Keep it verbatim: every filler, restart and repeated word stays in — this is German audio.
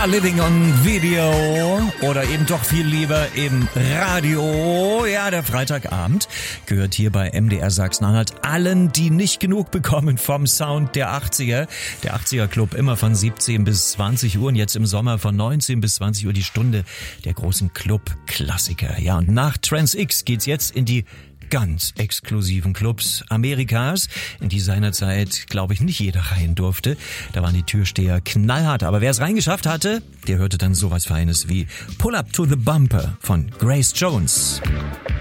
Living on Video oder eben doch viel lieber im Radio. Ja, der Freitagabend gehört hier bei M D R Sachsen-Anhalt allen, die nicht genug bekommen vom Sound der achtziger. Der achtziger Club immer von siebzehn bis zwanzig Uhr und jetzt im Sommer von neunzehn bis zwanzig Uhr die Stunde der großen Club-Klassiker. Ja, und nach Trans X geht's jetzt in die ganz exklusiven Clubs Amerikas, in die seinerzeit, glaube ich, nicht jeder rein durfte. Da waren die Türsteher knallhart. Aber wer es reingeschafft hatte, der hörte dann sowas Feines wie Pull Up to the Bumper von Grace Jones.